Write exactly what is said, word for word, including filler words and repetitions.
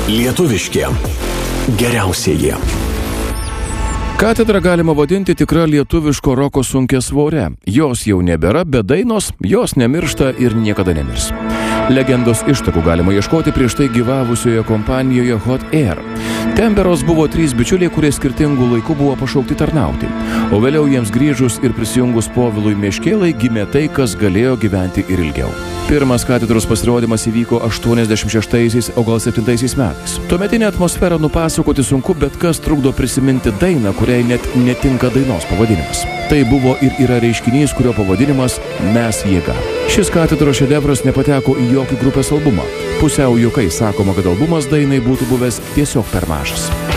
Lietuviški geriausieji. Katedrą galima vadinti tikra lietuviško roko sunkiasvore. Jos jau nebėra, bet dainos, jos nemiršta ir niekada nemirs. Legendos ištakų galima ieškoti prieš tai gyvavusioje kompanijoje Hot Air. Ten berods buvo trys bičiuliai, kurie skirtingų laikų buvo pašaukti tarnauti. O vėliau jiems grįžus ir prisijungus Povilui Meškėlai gimė tai, kas galėjo gyventi ir ilgiau. Pirmas katedros pasirodymas įvyko aštuoniasdešimt šeštaisiais, o gal septintaisiais metais. Tuometinę atmosferą nupasakoti sunku, bet kas trukdo prisiminti dainą, kuriai net netinka dainos pavadinimas. Tai buvo ir yra reiškinys, kurio pavadinimas Mes jėga. Šis katedros šedevras nepateko į jokį grupės albumą. Pusiau juokais sakoma, kad albumas dainai būtų buvęs tiesiog per mažas.